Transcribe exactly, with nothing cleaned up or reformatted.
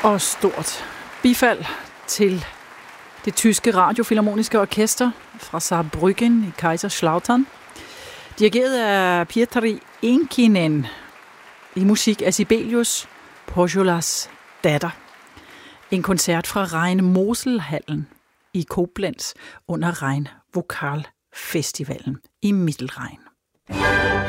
Og stort bifald til det tyske radiofilharmoniske orkester fra Saarbrücken i Kaiserslautern, dirigeret af Pietari Enkinen i musik af Sibelius, Pohjolas datter. En koncert fra Rhein Moselhallen i Koblenz under Rhein Vokalfestivalen i Mittelrhein.